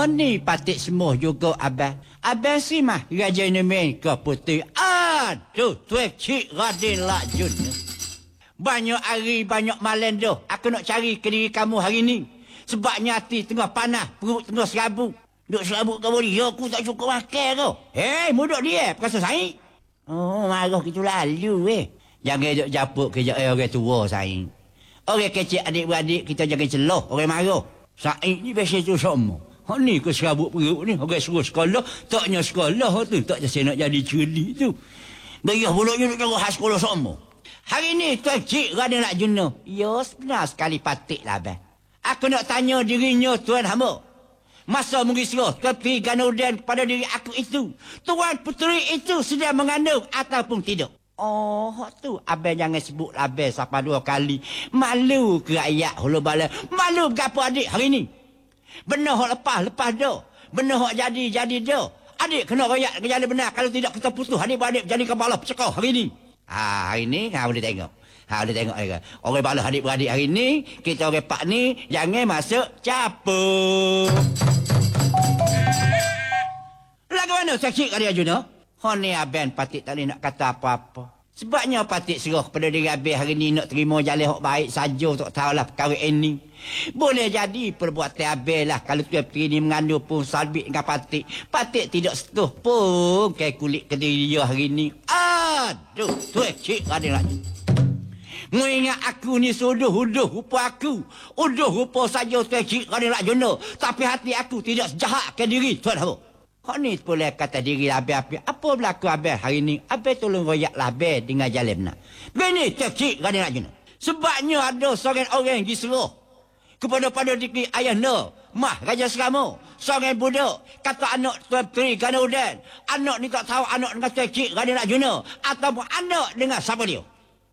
Ni patik semua juga abang. Abang si mah raja nemen ke putih. Aduh, tuan cik Radin Lakjun. Banyak hari, banyak malam dah. Aku nak cari ke diri kamu hari ni. Sebabnya hati tengah panas, perut tengah serabut. Duk serabut kamu ni, aku tak cukup makan kau. Hei, mudah dia, perasa saing. Oh, marah gitu lalu Jangan duk japuk kerja orang tua saing. Orang kecil adik-beradik kita jangan celah, orang marah. Saing ni biasa tu sama. Ni ke serabut perut ni, orang suruh sekolah, taknya sekolah tu, tak saya nak jadi celik tu. Bayar buluknya duk jaga khas sekolah sama. Hari ni Tuan Cik Radin Lakjun. Ya, sebenar sekali patik lah, abang. Aku nak tanya dirinya Tuan Hamba. Masa mengisrah Tuan Peri Ganaudan kepada diri aku itu, Tuan Puteri itu sedang mengandung ataupun tidak? Oh, tu abang jangan sebut abang sampai 2 kali. Malu ke rakyat hulu bala? Malu ke apa adik hari ni? Benar hak lepas dah. Benar hak jadi dah. Adik kena rakyat ke jalan benar. Kalau tidak kita putus adik-beradik jadi kepala pecekah hari ni. Hari ni boleh tengok. Boleh tengok juga. Orang balas adik-beradik hari ni, kita orang pak ni jangan masuk capur. Lagu mana Cik Radin Lakjun? Ni abang patik tak boleh nak kata apa-apa. Sebabnya patik serah pada diri abang hari ni nak terima jalan hak baik saja, tak tahulah perkara ini. Boleh jadi perbuatan abang lah kalau Tuan Peri ni mengandung pun salbik dengan patik. Patik tidak setuh pun kayak kulit ke diri dia hari ni. Aduh, Tuan Cik Radin Lakjun. Mengingat aku ni sudah rupa aku. Uduh rupa saja Tuan Cik Radin Lakjun. Tapi hati aku tidak sejahat ke diri Tuan Hamba. Kau ni boleh kata diri abang-abang. Apa berlaku abang hari ni? Abang tolong royak abang dengan jalan benar. Begini Tuan Cik Radin Lakjun. Sebabnya ada seorang orang diseruh kepada diri ayah Mah Raja Serama. Seorang budak kata anak Tuan Peri Ganaudan. Anak ni tak tahu anak dengan Tuan Cik Radin Lakjun ataupun anak dengan siapa dia.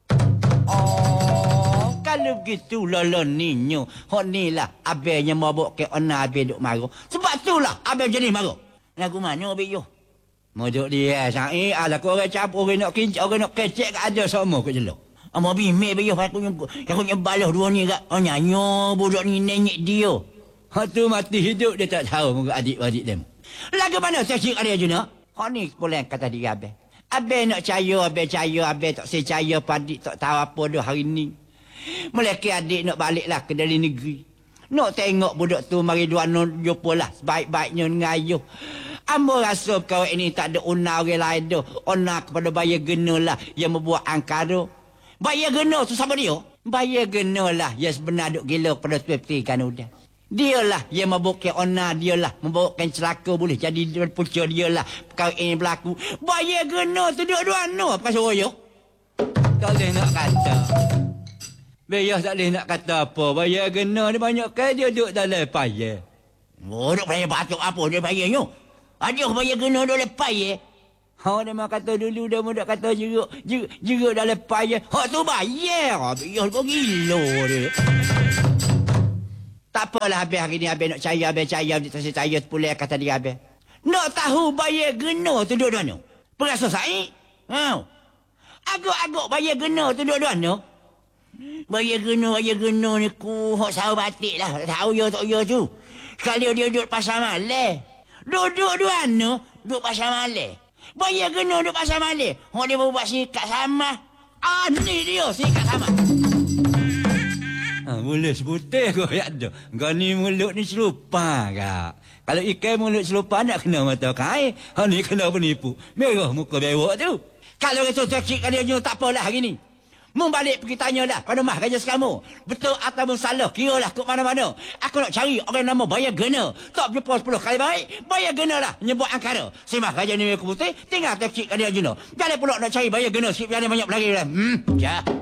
Oh, kalau begitu lolo ninyo. Hak ni lah abang yang mabuk ke ona abang duk marah. Sebab itulah abang jadi marah. Lagu mana abang yo? Modok dia sai ala kau orang campur orang nak kincak orang nak kecek kat ada sama kat jelok. Amo bimek bayo aku balas dua ni kat. Oh nyanyo budak ni nenyek dia. Hak tu mati hidup dia tak tahu muka adik-adik dem. Lagu mana Cik Radin Lakjun? Hak ni boleh kata dia abang. Abang nak caya, abang tak secaya padik tak tahu apa dah hari ni. Melaki adik nak baliklah ke dari negeri. Nak tengok budak tu mari dua non jumpa lah sebaik-baiknya dengan ayuh. Ambo rasa kau ini tak ada una orang lain dah. Ona kepada Bayar Gena lah yang membuat angkara. Bayar Gena tu siapa dia? Bayar Gena lah yang sebenar duk gila kepada Tuan Peri Ganaudan. Dia lah yang membuatkan ona, dia lah membawakan celaka boleh jadi punca dia lah perkara ini berlaku. Bayar Gena tu dua-dua no apa suruh yo? Tak boleh nak kata. Bayar tak boleh nak kata apa. Bayar Gena ni banyak kan dia duduk dalam payah. Oh, duduk payah batuk apa dia bayarnya? Ada bayar Gena dalam payah. Dia mah kata dulu dah mudah kata jeruk dalam payah. Hak tu bayar. Bayar kau gila dia. Tak apalah abang hari ni abang nak caya, abang caya pula kata dia abang. Nak tahu Bayar Gena tu duduk mana? Perasa saik? Agak-agak Bayar Gena tu duduk mana? Bayar Gena ni ku hak sahur batik lah. Tahu ya tak ya tu. Sekali dia duduk pasar malam. Duduk mana? Duduk pasar malam. Bayar Gena duduk pasar malam. Hak dia buat sikat sama. Ni dia sikat sama. Mulut seputih kau ya tu. Kau ni mulut ni selupa kak. Kalau ikan mulut selupa nak kena mata kain. Ni kena penipu. Merah muka bewak tu. Kalau itu Cik Radin Lakjun tak apalah hari ni. Membalik pergi tanyalah pada Mah Raja Serama. Betul ataupun salah, kiralah ke mana-mana. Aku nak cari orang nama Bayar Gena. Tak berjumpa 10 kali baik, Bayar Gena lah nyebut angkara. Si Mah Raja ni putih, tinggal Cik Radin Lakjun. Jangan pula nak cari Bayar Gena, sikit banyak berlari lah.